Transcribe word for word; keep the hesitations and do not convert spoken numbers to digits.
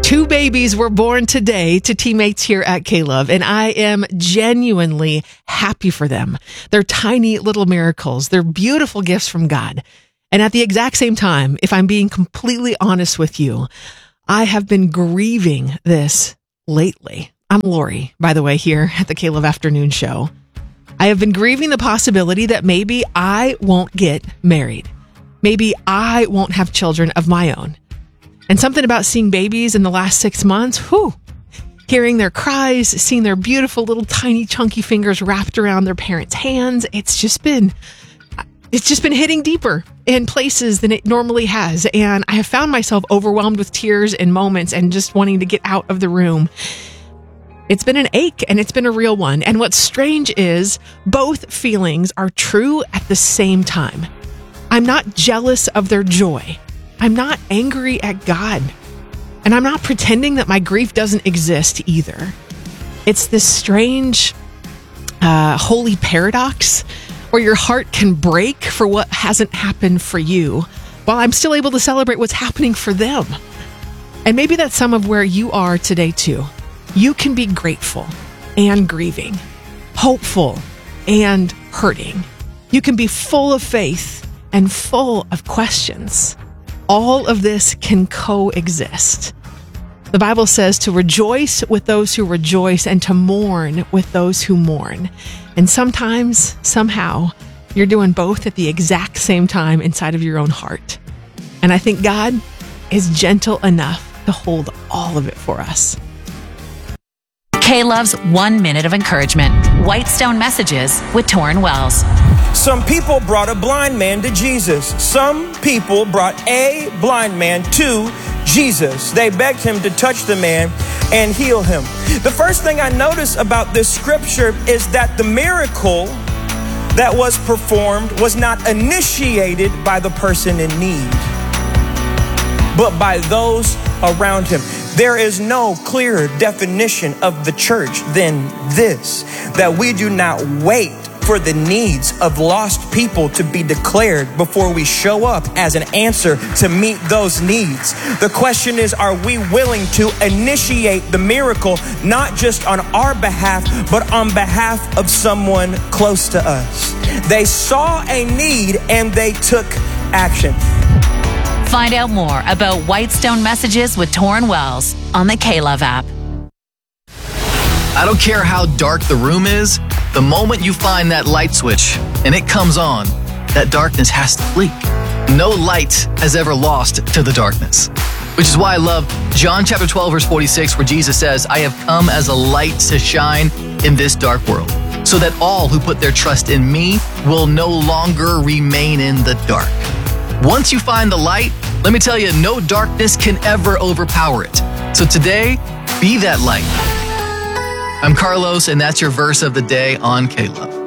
Two babies were born today to teammates here at K-Love, and I am genuinely happy for them. They're tiny little miracles. They're beautiful gifts from God. And at the exact same time, if I'm being completely honest with you, I have been grieving this lately. I'm Lori, by the way, here at the K-Love Afternoon Show. I have been grieving the possibility that maybe I won't get married. Maybe I won't have children of my own. And something about seeing babies in the last six months, whew, hearing their cries, seeing their beautiful little tiny chunky fingers wrapped around their parents' hands, it's just been, it's just been hitting deeper in places than it normally has. And I have found myself overwhelmed with tears in moments and just wanting to get out of the room. It's been an ache, and it's been a real one. And what's strange is both feelings are true at the same time. I'm not jealous of their joy. I'm not angry at God, and I'm not pretending that my grief doesn't exist either. It's this strange, uh, holy paradox where your heart can break for what hasn't happened for you, while I'm still able to celebrate what's happening for them. And maybe that's some of where you are today too. You can be grateful and grieving, hopeful and hurting. You can be full of faith and full of questions. All of this can coexist. The Bible says to rejoice with those who rejoice and to mourn with those who mourn. And sometimes, somehow, you're doing both at the exact same time inside of your own heart. And I think God is gentle enough to hold all of it for us. K-Love's One Minute of Encouragement. Whitestone Messages with Torrin Wells. Some people brought a blind man to Jesus. Some people brought a blind man to Jesus. They begged him to touch the man and heal him. The first thing I notice about this scripture is that the miracle that was performed was not initiated by the person in need, but by those around him. There is no clearer definition of the church than this, that we do not wait for the needs of lost people to be declared before we show up as an answer to meet those needs. The question is, are we willing to initiate the miracle, not just on our behalf, but on behalf of someone close to us? They saw a need and they took action. Find out more about Whitestone Messages with Torrin Wells on the K-Love app. I don't care how dark the room is, the moment you find that light switch and it comes on, that darkness has to flee. No light has ever lost to the darkness. Which is why I love John chapter twelve, verse forty-six, where Jesus says, I have come as a light to shine in this dark world, so that all who put their trust in me will no longer remain in the dark. Once you find the light, let me tell you, no darkness can ever overpower it. So today, be that light. I'm Carlos, and that's your verse of the day on K-Love.